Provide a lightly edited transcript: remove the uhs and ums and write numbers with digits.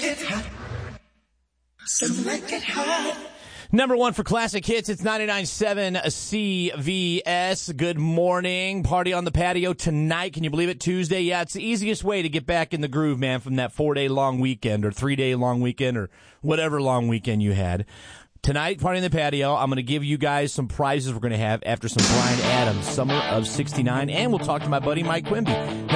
it hot. Some like it hot. Number one for classic hits, it's 99.7 CVS. Good morning. Party on the patio tonight. Can you believe it? Tuesday. Yeah, it's the easiest way to get back in the groove, man, from that 4-day long weekend or 3-day long weekend or whatever long weekend you had. Tonight, Party on the Patio, I'm going to give you guys some prizes we're going to have after some Bryan Adams, Summer of 69, and we'll talk to my buddy Mike Quimby.